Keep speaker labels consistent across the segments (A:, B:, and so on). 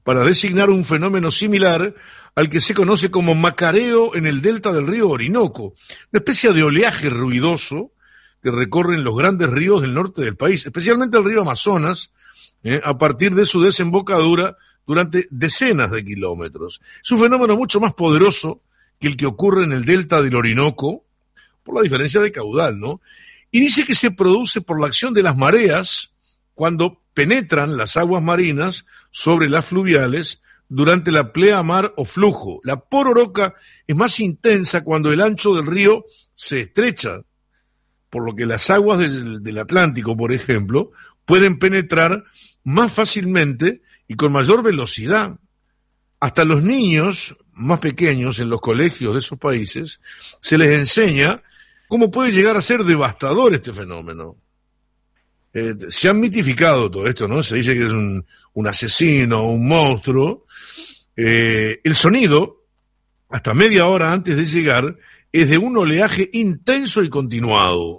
A: para designar un fenómeno similar al que se conoce como macareo en el delta del río Orinoco, una especie de oleaje ruidoso que recorren los grandes ríos del norte del país, especialmente el río Amazonas, a partir de su desembocadura durante decenas de kilómetros. Es un fenómeno mucho más poderoso que el que ocurre en el delta del Orinoco, por la diferencia de caudal, ¿no? Y dice que se produce por la acción de las mareas cuando penetran las aguas marinas sobre las fluviales durante la pleamar o flujo. La pororoca es más intensa cuando el ancho del río se estrecha, por lo que las aguas del Atlántico, por ejemplo, pueden penetrar más fácilmente y con mayor velocidad. Hasta los niños más pequeños en los colegios de esos países se les enseña cómo puede llegar a ser devastador este fenómeno. Se han mitificado todo esto, ¿no? Se dice que es un asesino, un monstruo. El sonido, hasta media hora antes de llegar, es de un oleaje intenso y continuado.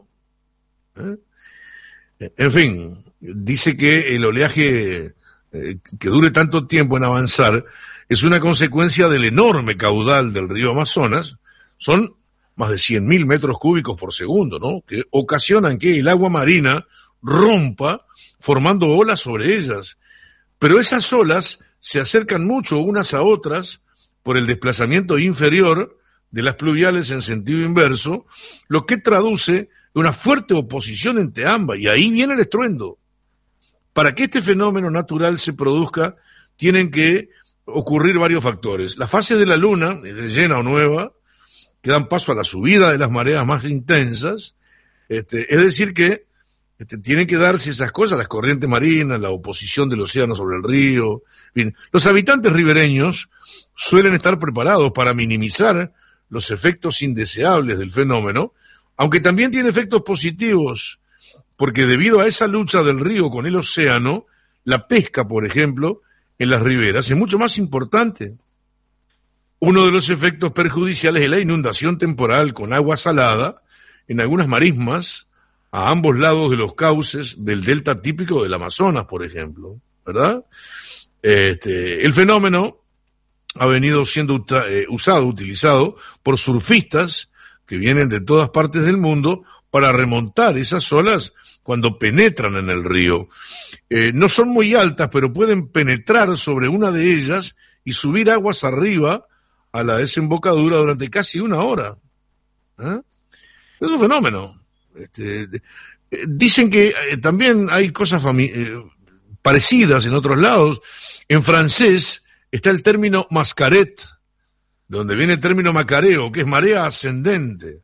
A: En fin, dice que el oleaje que dure tanto tiempo en avanzar es una consecuencia del enorme caudal del río Amazonas. Son más de 100.000 metros cúbicos por segundo, ¿no? Que ocasionan que el agua marina rompa formando olas sobre ellas. Pero esas olas se acercan mucho unas a otras por el desplazamiento inferior de las pluviales en sentido inverso, lo que traduce una fuerte oposición entre ambas, y ahí viene el estruendo. Para que este fenómeno natural se produzca, tienen que ocurrir varios factores. Las fases de la luna, de llena o nueva, que dan paso a la subida de las mareas más intensas, es decir que tienen que darse esas cosas, las corrientes marinas, la oposición del océano sobre el río. Bien, los habitantes ribereños suelen estar preparados para minimizar los efectos indeseables del fenómeno, aunque también tiene efectos positivos, porque debido a esa lucha del río con el océano, la pesca, por ejemplo, en las riberas es mucho más importante. Uno de los efectos perjudiciales es la inundación temporal con agua salada en algunas marismas a ambos lados de los cauces del delta típico del Amazonas, por ejemplo, ¿verdad? El fenómeno ha venido siendo utilizado por surfistas que vienen de todas partes del mundo para remontar esas olas cuando penetran en el río. No son muy altas, pero pueden penetrar sobre una de ellas y subir aguas arriba a la desembocadura durante casi una hora. Es un fenómeno. Dicen que también hay cosas parecidas en otros lados. En francés está el término mascaret, de donde viene el término macareo, que es marea ascendente.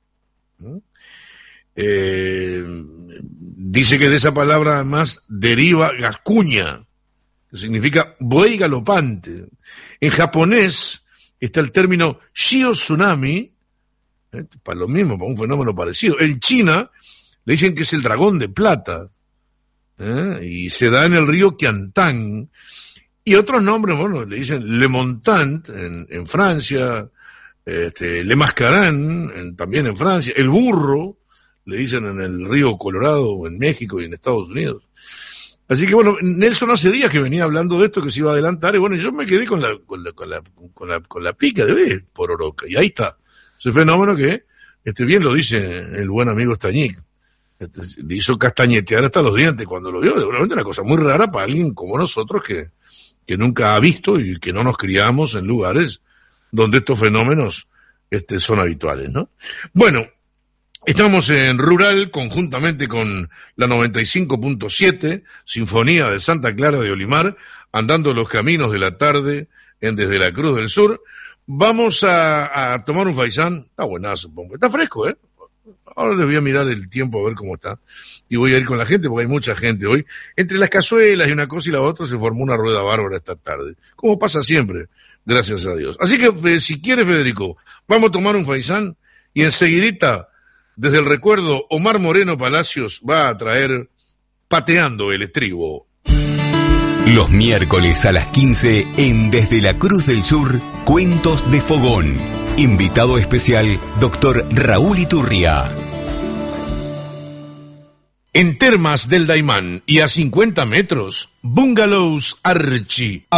A: Dice que de esa palabra además deriva gascuña, que significa buey galopante. En japonés está el término shio tsunami, para lo mismo, para un fenómeno parecido. En China le dicen que es el dragón de plata, y se da en el río Qiantang. Y otros nombres, bueno, le dicen Le Montant en Francia, Le Mascaran también en Francia, el burro, le dicen en el río Colorado, en México y en Estados Unidos. Así que bueno, Nelson hace días que venía hablando de esto, que se iba a adelantar, y bueno, yo me quedé con la pica de pororoca, y ahí está, ese fenómeno que, bien lo dice el buen amigo Stañik, le hizo castañetear hasta los dientes cuando lo vio. Seguramente una cosa muy rara para alguien como nosotros que nunca ha visto y que no nos criamos en lugares donde estos fenómenos son habituales, ¿no? Bueno, estamos en Rural conjuntamente con la 95.7, Sinfonía de Santa Clara de Olimar, andando los caminos de la tarde desde la Cruz del Sur. Vamos a tomar un faisán. Está buenazo, supongo. Está fresco, ¿eh? Ahora les voy a mirar el tiempo a ver cómo está. Y voy a ir con la gente porque hay mucha gente hoy. Entre las cazuelas y una cosa y la otra se formó una rueda bárbara esta tarde. Como pasa siempre, gracias a Dios. Así que, si quiere, Federico, vamos a tomar un faisán y enseguidita, desde el recuerdo, Omar Moreno Palacios va a traer Pateando el Estribo.
B: Los miércoles a las 15 en Desde la Cruz del Sur, Cuentos de Fogón. Invitado especial, Dr. Raúl Iturria.
A: En Termas del Daimán y a 50 metros, Bungalows Archie.